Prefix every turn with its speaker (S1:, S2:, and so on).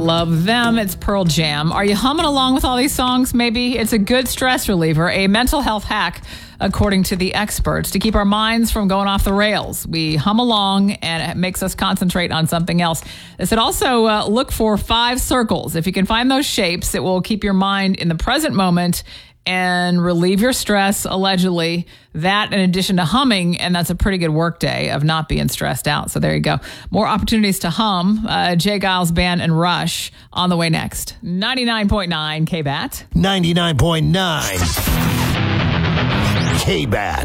S1: Love them. It's Pearl Jam. Are you humming along with all these songs? Maybe it's a good stress reliever, a mental health hack, according to the experts, to keep our minds from going off the rails. We hum along and it makes us concentrate on something else. They said also look for 5 circles. If you can find those shapes, it will keep your mind in the present moment and relieve your stress, allegedly. That in addition to humming, and that's a pretty good work day of not being stressed out. So there you go. More opportunities to hum. Jay Giles Band and Rush on the way next. 99.9 KBAT.
S2: 99.9 KBAT.